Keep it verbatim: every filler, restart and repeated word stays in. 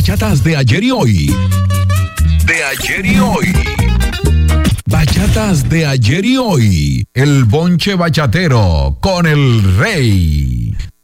bachatas de ayer y hoy. De ayer y hoy. Bachatas de ayer y hoy. El bonche bachatero con el rey.